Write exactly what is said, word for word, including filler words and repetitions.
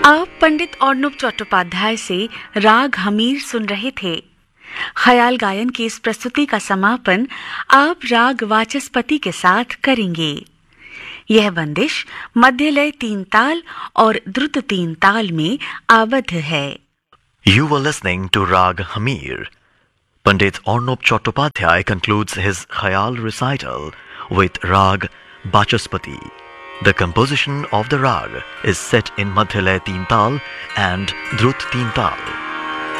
आप पंडित अर्णब चट्टोपाध्याय से राग हमीर सुन रहे थे। ख्याल गायन की इस प्रस्तुति का समापन आप राग वाचस्पति के साथ करेंगे। यह बंदिश मध्य लय तीन ताल और द्रुत तीन ताल में आबद्ध है। You were listening to Rag Hamir. Pandit Arnab Chattopadhyay concludes his Khayal recital with Rag Vachaspati. The composition of the rag is set in Madhya Lay Teen Tal and Drut Teen Tal.